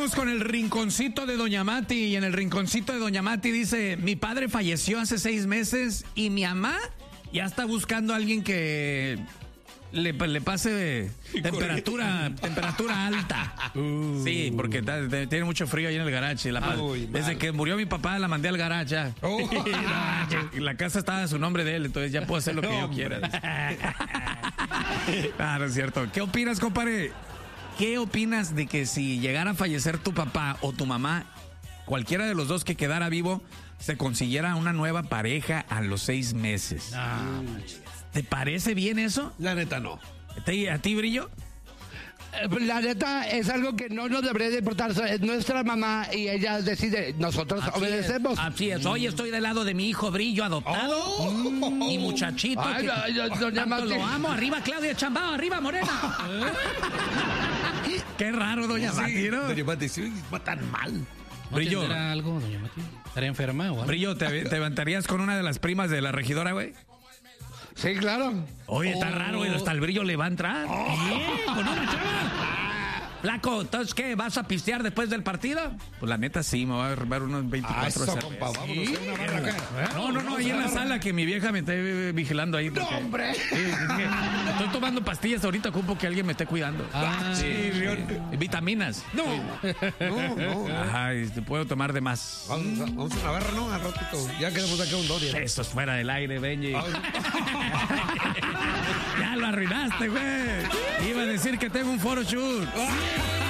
Vamos con el rinconcito de Doña Mati. Y en el rinconcito de Doña Mati dice: mi padre falleció hace 6 meses y mi mamá ya está buscando a alguien que le pase temperatura alta. Sí, porque tiene mucho frío ahí en el garage. Desde que murió mi papá la mandé al garage ya. Y la casa estaba a su nombre de él, entonces ya puedo hacer lo que yo quiera. No es cierto. ¿Qué opinas, compadre? ¿Qué opinas de que si llegara a fallecer tu papá o tu mamá, cualquiera de los dos que quedara vivo, se consiguiera una nueva pareja a los 6 meses? ¿Te parece bien eso? La neta no. ¿A ti, Brillo? La neta es algo que no nos debería de importar. Es nuestra mamá y ella decide. Nosotros obedecemos. Así es. Hoy estoy del lado de mi hijo Brillo adoptado. Mi muchachito. Ay, doña Mati. Lo amo. Arriba Claudia Chambao. Arriba Morena. Qué raro, Doña Mati, ¿no? Doña Mati, sí, va tan mal. Brillo. ¿Tendrá algo, Doña Mati? ¿Estará enferma o algo? Brillo, ¿te levantarías con una de las primas de la regidora, güey? Sí, claro. Oye, está raro, güey. Hasta el Brillo le va a entrar. Con una chava. Flaco, ¿entonces qué? ¿Vas a pistear después del partido? Pues la neta sí, me voy a robar unos 24 eso, compa, vámonos a una barra acá. No, ahí en la sala que mi vieja me esté vigilando ahí. ¡No, hombre! Estoy tomando pastillas ahorita, ocupo que alguien me esté cuidando. Vitaminas. No. Ajá, puedo tomar de más. Vamos a una barra, ¿no? Al ratito. Ya quedamos acá un Doria. Eso es fuera del aire, Benji. Ya lo arruinaste, güey. Iba a decir que tengo un photoshoot.